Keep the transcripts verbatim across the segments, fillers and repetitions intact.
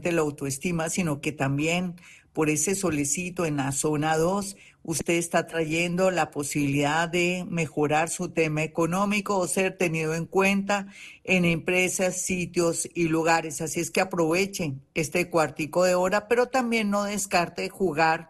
solamente la autoestima, sino que también por ese solecito en la zona dos, usted está trayendo la posibilidad de mejorar su tema económico o ser tenido en cuenta en empresas, sitios y lugares. Así es que aprovechen este cuartico de hora, pero también no descarte jugar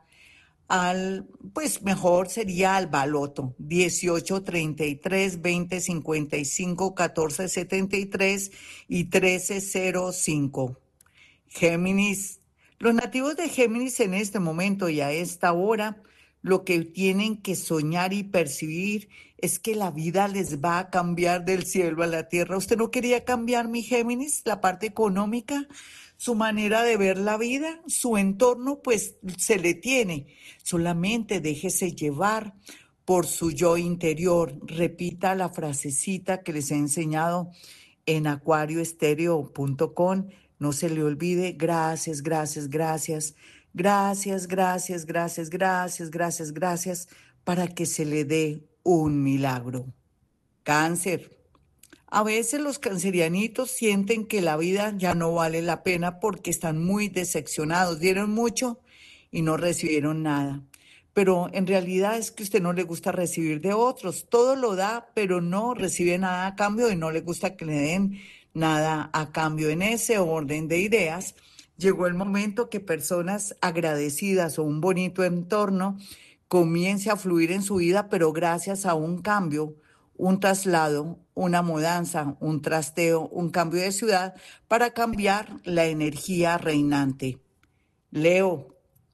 al, pues mejor sería al baloto, dieciocho, treinta y tres, veinte, cincuenta y cinco, catorce, setenta y tres y trece cero cinco. Géminis, los nativos de Géminis en este momento y a esta hora, lo que tienen que soñar y percibir es que la vida les va a cambiar del cielo a la tierra. ¿Usted no quería cambiar, mi Géminis, la parte económica, su manera de ver la vida, su entorno? Pues se le tiene. Solamente déjese llevar por su yo interior. Repita la frasecita que les he enseñado en acuario estéreo punto com. No se le olvide, gracias, gracias, gracias, gracias, gracias, gracias, gracias, gracias, gracias, para que se le dé un milagro. Cáncer. A veces los cancerianitos sienten que la vida ya no vale la pena porque están muy decepcionados, dieron mucho y no recibieron nada. Pero en realidad es que a usted no le gusta recibir de otros, todo lo da, pero no recibe nada a cambio y no le gusta que le den nada a cambio. En ese orden de ideas, llegó el momento que personas agradecidas o un bonito entorno comience a fluir en su vida, pero gracias a un cambio, un traslado, una mudanza, un trasteo, un cambio de ciudad para cambiar la energía reinante. Leo.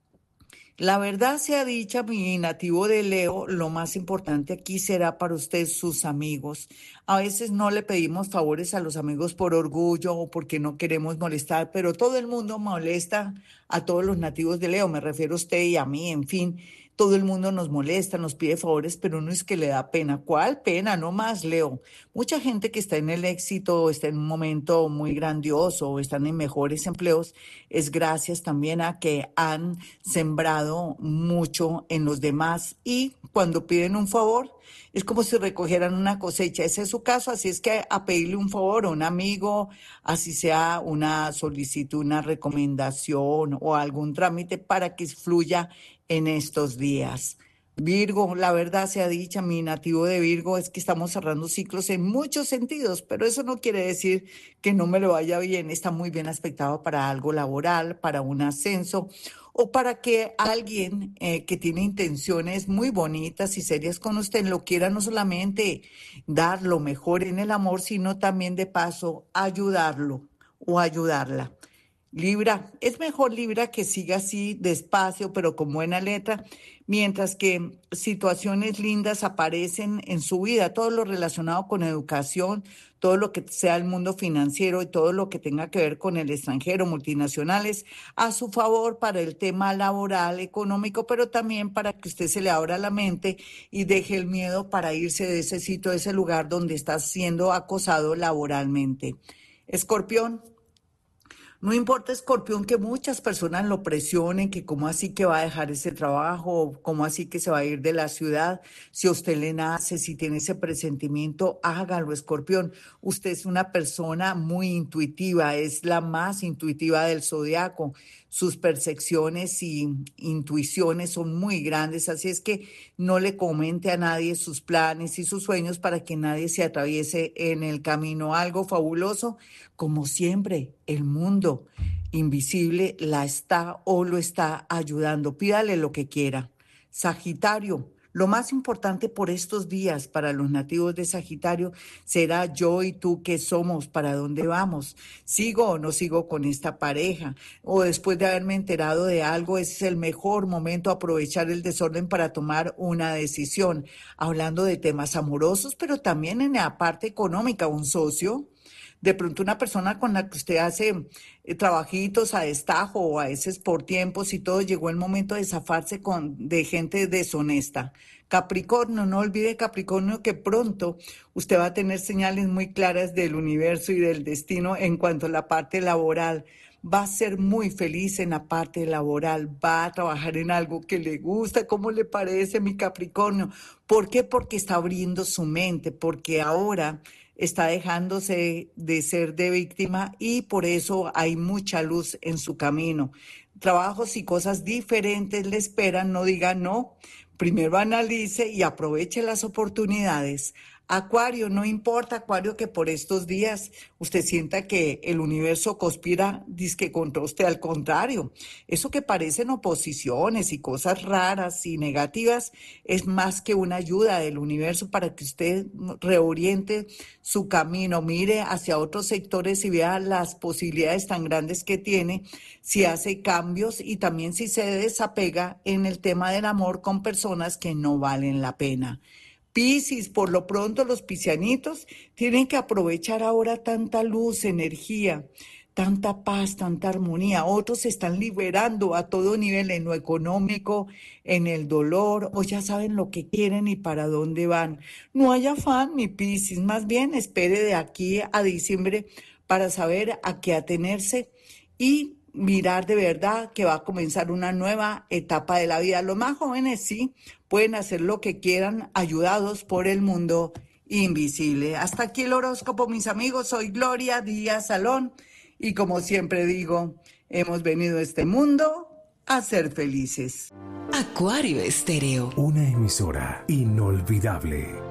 La verdad sea dicha, mi nativo de Leo, lo más importante aquí será para usted sus amigos. A veces no le pedimos favores a los amigos por orgullo o porque no queremos molestar, pero todo el mundo molesta a todos los nativos de Leo, me refiero a usted y a mí, en fin. Todo el mundo nos molesta, nos pide favores, pero uno es que le da pena. ¿Cuál pena? No más, Leo. Mucha gente que está en el éxito, está en un momento muy grandioso, o están en mejores empleos, es gracias también a que han sembrado mucho en los demás y cuando piden un favor, es como si recogieran una cosecha. Ese es su caso, así es que a pedirle un favor a un amigo, así sea una solicitud, una recomendación o algún trámite para que fluya en estos días. Virgo, la verdad sea dicha, mi nativo de Virgo es que estamos cerrando ciclos en muchos sentidos, pero eso no quiere decir que no me lo vaya bien. Está muy bien aspectado para algo laboral, para un ascenso o para que alguien eh, que tiene intenciones muy bonitas y serias con usted lo quiera no solamente dar lo mejor en el amor, sino también de paso ayudarlo o ayudarla. Libra, es mejor Libra que siga así despacio, pero con buena letra, mientras que situaciones lindas aparecen en su vida, todo lo relacionado con educación, todo lo que sea el mundo financiero y todo lo que tenga que ver con el extranjero, multinacionales, a su favor para el tema laboral, económico, pero también para que usted se le abra la mente y deje el miedo para irse de ese sitio, de ese lugar donde está siendo acosado laboralmente. Escorpión. No importa, Escorpión, que muchas personas lo presionen, que cómo así que va a dejar ese trabajo, cómo así que se va a ir de la ciudad. Si a usted le nace, si tiene ese presentimiento, hágalo, Escorpión. Usted es una persona muy intuitiva, es la más intuitiva del zodiaco. Sus percepciones y intuiciones son muy grandes, así es que no le comente a nadie sus planes y sus sueños para que nadie se atraviese en el camino. Algo fabuloso, como siempre, el mundo invisible la está o lo está ayudando. Pídale lo que quiera. Sagitario, lo más importante por estos días para los nativos de Sagitario será yo y tú qué somos, para dónde vamos, sigo o no sigo con esta pareja, o después de haberme enterado de algo, ese es el mejor momento aprovechar el desorden para tomar una decisión, hablando de temas amorosos, pero también en la parte económica, un socio. De pronto una persona con la que usted hace eh, trabajitos a destajo o a veces por tiempos y todo, llegó el momento de zafarse con, de gente deshonesta. Capricornio, no olvide Capricornio que pronto usted va a tener señales muy claras del universo y del destino en cuanto a la parte laboral. Va a ser muy feliz en la parte laboral, va a trabajar en algo que le gusta. ¿Cómo le parece, mi Capricornio? ¿Por qué? Porque está abriendo su mente, porque ahora está dejándose de ser de víctima y por eso hay mucha luz en su camino. Trabajos y cosas diferentes le esperan, no diga no. Primero analice y aproveche las oportunidades. Acuario, no importa, Acuario, que por estos días usted sienta que el universo conspira, dizque contra usted, al contrario. Eso que parecen oposiciones y cosas raras y negativas es más que una ayuda del universo para que usted reoriente su camino, mire hacia otros sectores y vea las posibilidades tan grandes que tiene si hace cambios y también si se desapega en el tema del amor con personas que no valen la pena. Piscis, por lo pronto los piscianitos tienen que aprovechar ahora tanta luz, energía, tanta paz, tanta armonía. Otros se están liberando a todo nivel, en lo económico, en el dolor, o ya saben lo que quieren y para dónde van. No hay afán, mi Piscis, más bien espere de aquí a diciembre para saber a qué atenerse y mirar de verdad que va a comenzar una nueva etapa de la vida. Los más jóvenes sí pueden hacer lo que quieran, ayudados por el mundo invisible. Hasta aquí el horóscopo, mis amigos. Soy Gloria Díaz Salón y como siempre digo, hemos venido a este mundo a ser felices. Acuario Estéreo. Una emisora inolvidable.